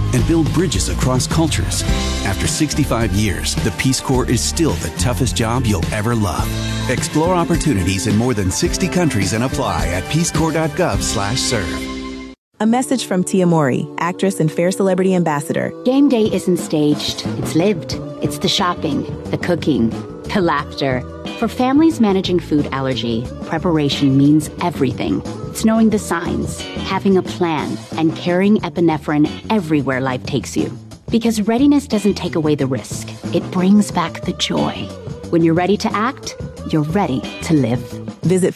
and build bridges across cultures. After 65 years, the Peace Corps is still the toughest job you'll ever love. Explore opportunities in more than 60 countries and apply at peacecorps.gov/serve. A message from Tia Mori, actress and Fair Celebrity Ambassador. Game day isn't staged, it's lived. It's the shopping, the cooking, the laughter. For families managing food allergy, preparation means everything. It's knowing the signs, having a plan, and carrying epinephrine everywhere life takes you. Because readiness doesn't take away the risk, it brings back the joy. When you're ready to act, you're ready to live. Visit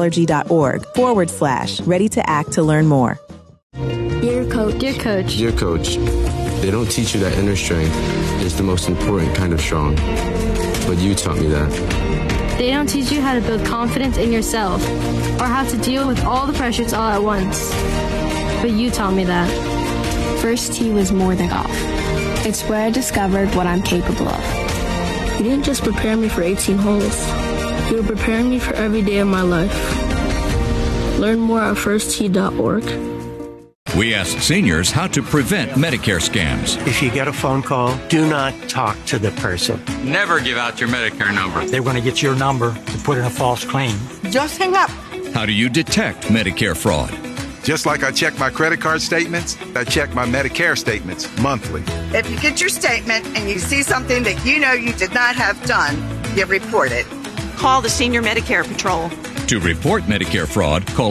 foodallergy.org/ready to act to learn more. Dear Coach. Dear Coach. Dear Coach, they don't teach you that inner strength is the most important kind of strong. But you taught me that. They don't teach you how to build confidence in yourself or how to deal with all the pressures all at once. But you taught me that. First tee was more than golf. It's where I discovered what I'm capable of. You didn't just prepare me for 18 holes. You were preparing me for every day of my life. Learn more at firsttee.org. We asked seniors how to prevent Medicare scams. If you get a phone call, do not talk to the person. Never give out your Medicare number. They're going to get your number to put in a false claim. Just hang up. How do you detect Medicare fraud? Just like I check my credit card statements, I check my Medicare statements monthly. If you get your statement and you see something that you know you did not have done, you report it. Call the Senior Medicare Patrol. To report Medicare fraud, call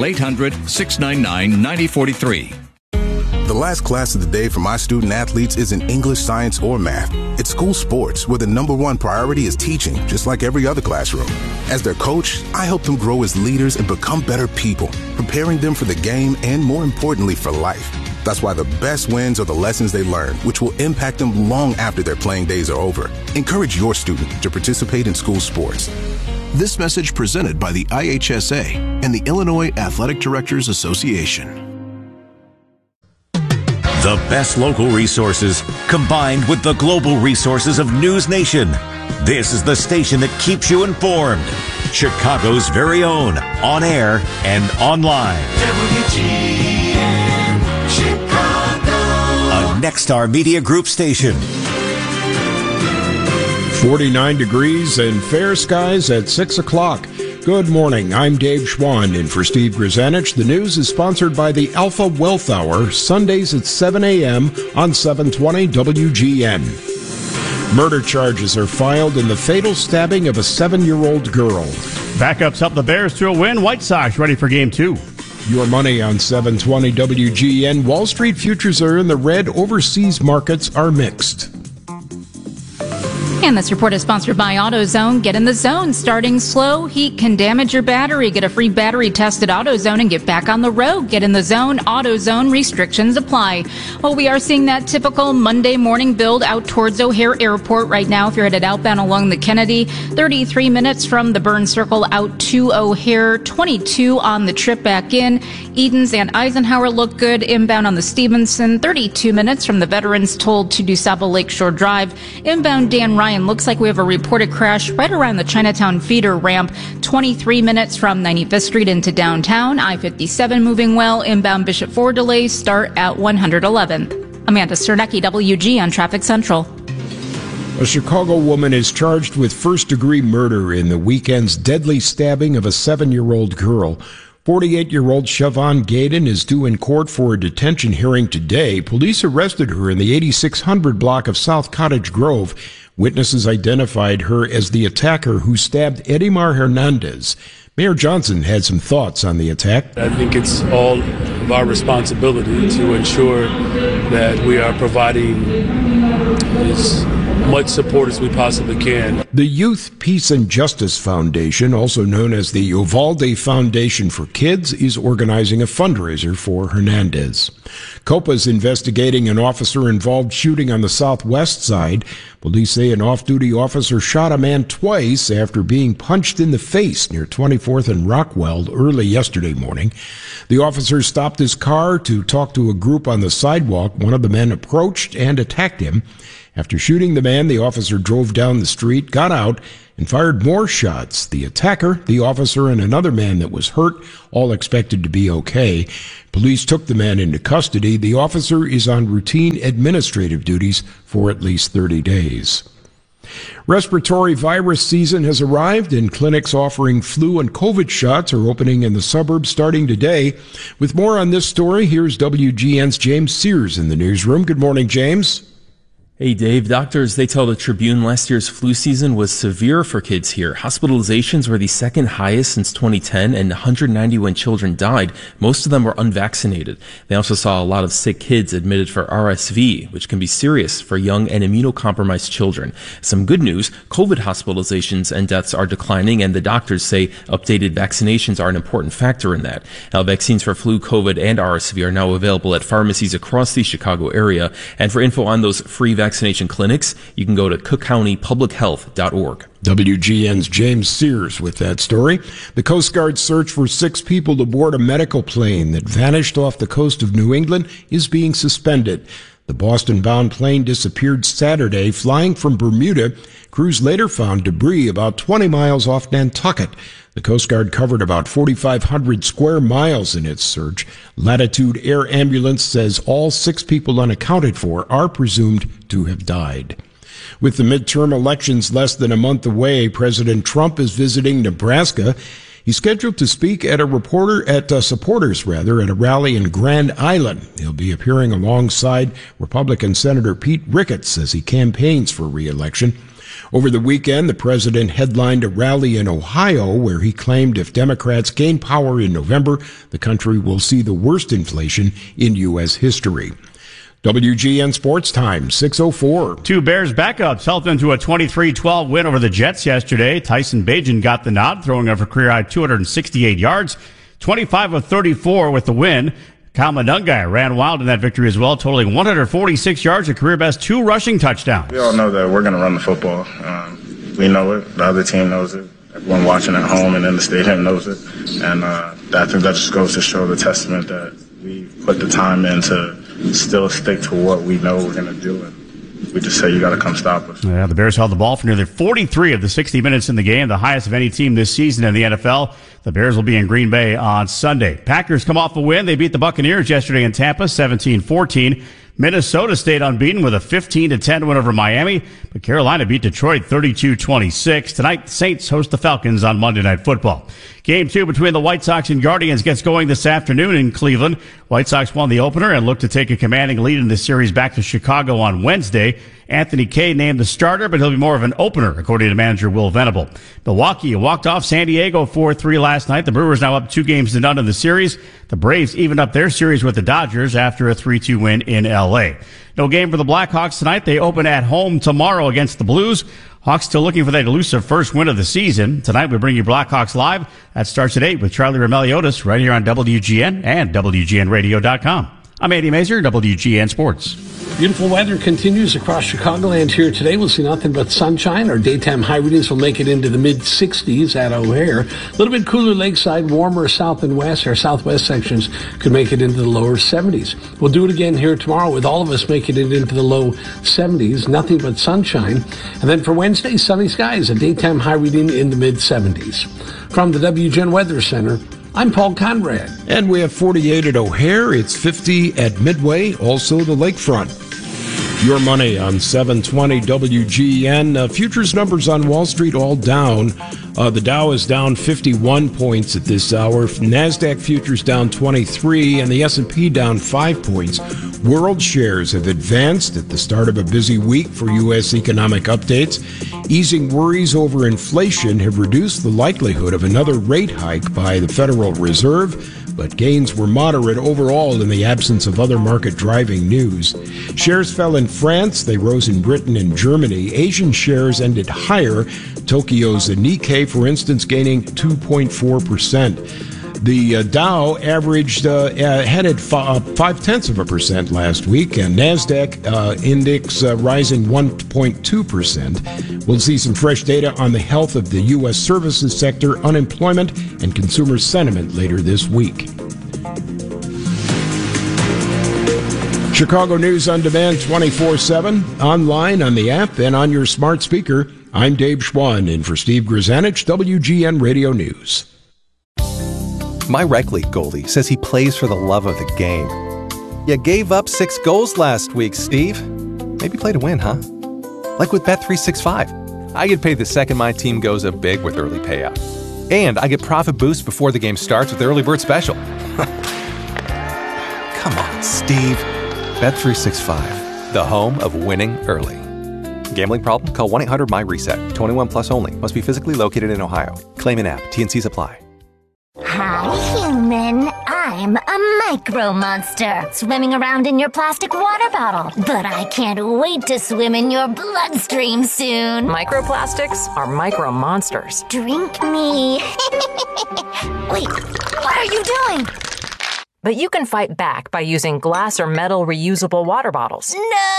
800-699-9043. The last class of the day for my student athletes isn't English, science, or math. It's school sports, where the number one priority is teaching, just like every other classroom. As their coach, I help them grow as leaders and become better people, preparing them for the game and, more importantly, for life. That's why the best wins are the lessons they learn, which will impact them long after their playing days are over. Encourage your student to participate in school sports. This message presented by the IHSA and the Illinois Athletic Directors Association. The best local resources combined with the global resources of News Nation. This is the station that keeps you informed. Chicago's very own, on air and online. WGN Chicago. A Nexstar Media Group station. 49 degrees and fair skies at 6 o'clock. Good morning. I'm Dave Schwann in for Steve Grzanich. The news is sponsored by the Alpha Wealth Hour, Sundays at 7 a.m. on 720 WGN. Murder charges are filed in the fatal stabbing of a 7-year-old girl. Backups help the Bears to a win. White Sox ready for Game 2. Your money on 720 WGN. Wall Street futures are in the red. Overseas markets are mixed. And this report is sponsored by AutoZone. Get in the zone. Starting slow, heat can damage your battery. Get a free battery test at AutoZone and get back on the road. Get in the zone. AutoZone. Restrictions apply. Well, we are seeing that typical Monday morning build out towards O'Hare Airport right now. If you're headed outbound along the Kennedy, 33 minutes from the Burn Circle out to O'Hare, 22 on the trip back in. Edens and Eisenhower look good. Inbound on the Stevenson, 32 minutes from the Veterans Toll to DuSable Lakeshore Drive. Inbound Dan Ryan. Looks like we have a reported crash right around the Chinatown feeder ramp, 23 minutes from 95th Street into downtown. I-57 moving well. Inbound Bishop Ford delays start at 111th. Amanda Cernecki, WG on Traffic Central. A Chicago woman is charged with first-degree murder in the weekend's deadly stabbing of a 7-year-old girl. 48-year-old Siobhan Gaydon is due in court for a detention hearing today. Police arrested her in the 8600 block of South Cottage Grove. Witnesses identified her as the attacker who stabbed Edimar Hernandez. Mayor Johnson had some thoughts on the attack. I think it's all of our responsibility to ensure that we are providing as much support as we possibly can. The Youth, Peace and Justice Foundation, also known as the Uvalde Foundation for Kids, is organizing a fundraiser for Hernandez. COPA is investigating an officer-involved shooting on the southwest side. Police say an off-duty officer shot a man twice after being punched in the face near 24th and Rockwell early yesterday morning. The officer stopped his car to talk to a group on the sidewalk. One of the men approached and attacked him. After shooting the man, the officer drove down the street, got got out and fired more shots. The attacker, the officer, and another man that was hurt, all expected to be okay. Police took the man into custody. The officer is on routine administrative duties for at least 30 days. Respiratory virus season has arrived, and clinics offering flu and COVID shots are opening in the suburbs starting today. With more on this story, here's WGN's James Sears in the newsroom. Good morning, James. Hey, Dave. Doctors, they tell the Tribune last year's flu season was severe for kids here. Hospitalizations were the second highest since 2010, and 191 children died. Most of them were unvaccinated. They also saw a lot of sick kids admitted for RSV, which can be serious for young and immunocompromised children. Some good news, COVID hospitalizations and deaths are declining, and the doctors say updated vaccinations are an important factor in that. Now, vaccines for flu, COVID, and RSV are now available at pharmacies across the Chicago area. And for info on those free vaccination clinics, you can go to cookcountypublichealth.org. WGN's James Sears with that story. The Coast Guard's search for 6 people aboard a medical plane that vanished off the coast of New England is being suspended. The Boston-bound plane disappeared Saturday, flying from Bermuda. Crews later found debris about 20 miles off Nantucket. The Coast Guard covered about 4,500 square miles in its search. Latitude Air Ambulance says all 6 people unaccounted for are presumed to have died. With the midterm elections less than a month away, President Trump is visiting Nebraska. He's scheduled to speak at supporters at a rally in Grand Island. He'll be appearing alongside Republican Senator Pete Ricketts as he campaigns for re-election. Over the weekend, the president headlined a rally in Ohio where he claimed if Democrats gain power in November, the country will see the worst inflation in U.S. history. WGN Sports Time, 6:04. 2 Bears backups helped them to a 23-12 win over the Jets yesterday. Tyson Bagent got the nod, throwing over career-high 268 yards, 25 of 34 with the win. Kyle Monungai ran wild in that victory as well, totaling 146 yards, a career-best 2 rushing touchdowns. We all know that we're going to run the football. We know it. The other team knows it. Everyone watching at home and in the stadium knows it. And I think that just goes to show the testament that we put the time in to still stick to what we know we're going to do. And we just say, you got to come stop us. Yeah, the Bears held the ball for nearly 43 of the 60 minutes in the game, the highest of any team this season in the NFL. The Bears will be in Green Bay on Sunday. Packers come off a win. They beat the Buccaneers yesterday in Tampa, 17-14. Minnesota stayed unbeaten with a 15-10 win over Miami, but Carolina beat Detroit 32-26. Tonight, the Saints host the Falcons on Monday Night Football. Game 2 between the White Sox and Guardians gets going this afternoon in Cleveland. White Sox won the opener and look to take a commanding lead in the series back to Chicago on Wednesday. Anthony Kay named the starter, but he'll be more of an opener, according to manager Will Venable. Milwaukee walked off San Diego 4-3 last night. The Brewers now up 2-0 in the series. The Braves evened up their series with the Dodgers after a 3-2 win in L.A. No game for the Blackhawks tonight. They open at home tomorrow against the Blues. Hawks still looking for that elusive first win of the season. Tonight we bring you Blackhawks Live. That starts at 8 with Charlie Romeliotis right here on WGN and WGNradio.com. I'm Andy Mazur, WGN Sports. Beautiful weather continues across Chicagoland here today. We'll see nothing but sunshine. Our daytime high readings will make it into the mid-60s at O'Hare. A little bit cooler lakeside, warmer south and west. Our southwest sections could make it into the lower 70s. We'll do it again here tomorrow with all of us making it into the low 70s. Nothing but sunshine. And then for Wednesday, sunny skies. A daytime high reading in the mid-70s. From the WGN Weather Center, I'm Paul Conrad. And we have 48 at O'Hare. It's 50 at Midway, also the lakefront. Your money on 720 WGN. Futures numbers on Wall Street all down. The Dow is down 51 points at this hour. NASDAQ futures down 23 and the S&P down 5 points. World shares have advanced at the start of a busy week for U.S. economic updates. Easing worries over inflation have reduced the likelihood of another rate hike by the Federal Reserve, but gains were moderate overall in the absence of other market-driving news. Shares fell in France. They rose in Britain and Germany. Asian shares ended higher. Tokyo's Nikkei, for instance, gaining 2.4%. The Dow averaged headed 0.5% last week, and NASDAQ index rising 1.2%. We'll see some fresh data on the health of the U.S. services sector, unemployment, and consumer sentiment later this week. Chicago News on Demand 24/7, online, on the app, and on your smart speaker. I'm Dave Schwann, in for Steve Grzanich, WGN Radio News. My rec league goalie says he plays for the love of the game. You gave up 6 goals last week, Steve. Maybe play to win, huh? Like with Bet365. I get paid the second my team goes up big with early payout. And I get profit boosts before the game starts with the early bird special. Come on, Steve. Bet365, the home of winning early. Gambling problem? Call 1-800-MY-RESET. 21 plus only. Must be physically located in Ohio. Claim in app. T&Cs apply. Hi, human. I'm a micro monster, swimming around in your plastic water bottle. But I can't wait to swim in your bloodstream soon. Microplastics are micro monsters. Drink me. Wait, what are you doing? But you can fight back by using glass or metal reusable water bottles.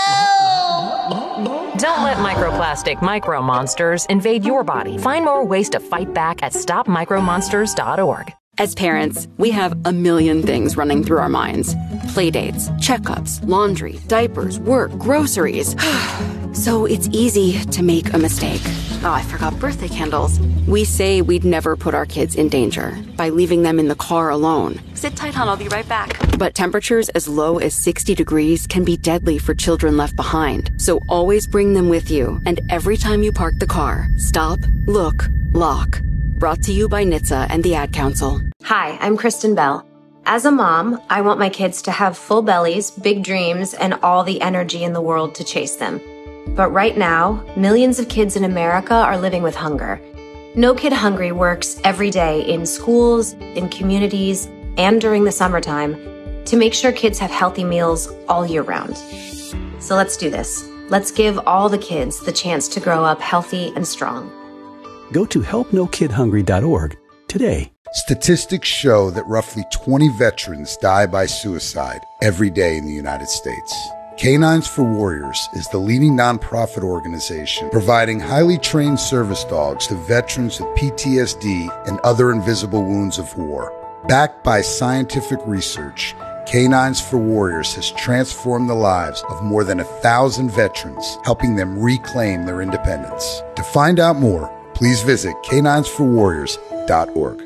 No! Don't let microplastic micro monsters invade your body. Find more ways to fight back at stopmicromonsters.org. As parents, we have a million things running through our minds. Playdates, checkups, laundry, diapers, work, groceries. So it's easy to make a mistake. Oh, I forgot birthday candles. We say we'd never put our kids in danger by leaving them in the car alone. Sit tight, hon. I'll be right back. But temperatures as low as 60 degrees can be deadly for children left behind. So always bring them with you. And every time you park the car, stop, look, lock. Brought to you by NHTSA and the Ad Council. Hi, I'm Kristen Bell. As a mom, I want my kids to have full bellies, big dreams, and all the energy in the world to chase them. But right now, millions of kids in America are living with hunger. No Kid Hungry works every day in schools, in communities, and during the summertime to make sure kids have healthy meals all year round. So let's do this. Let's give all the kids the chance to grow up healthy and strong. Go to helpnokidhungry.org today. Statistics show that roughly 20 veterans die by suicide every day in the United States. Canines for Warriors is the leading nonprofit organization providing highly trained service dogs to veterans with PTSD and other invisible wounds of war. Backed by scientific research, Canines for Warriors has transformed the lives of more than 1,000 veterans, helping them reclaim their independence. To find out more, please visit caninesforwarriors.org.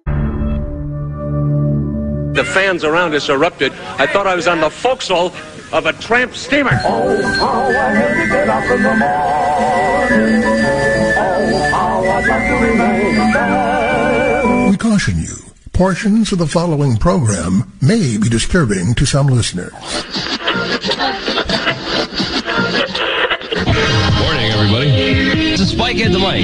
The fans around us erupted. I thought I was on the forecastle of a tramp steamer. Oh, how I had to get up in the morning. Oh, how I'd like to remain there. We caution you, portions of the following program may be disturbing to some listeners. Morning, everybody. This is Spike at the mic.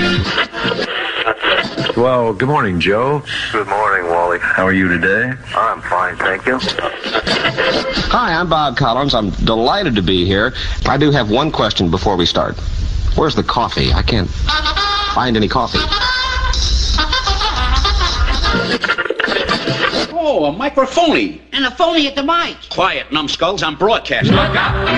Well, good morning, Joe. Good morning, Wally. How are you today? I'm fine, thank you. Hi, I'm Bob Collins. I'm delighted to be here. I do have one question before we start. Where's the coffee? I can't find any coffee. Oh, a microphony. And a phony at the mic. Quiet, numbskulls. I'm broadcasting. Look out.